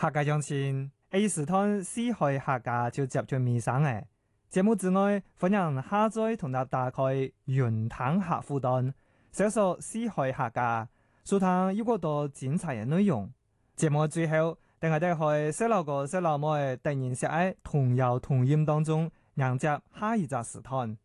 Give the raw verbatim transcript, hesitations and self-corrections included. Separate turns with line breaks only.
客家鄉親，A 時段四海客家就接住尾聲誒。節目之外，歡迎下載同大打開雲談客戶端，搜索四海客家，收聽有好多精彩嘅內容。節目最後，定係得去細路哥細路妹突然寫喺童謠童謠當中，迎接下一集時段。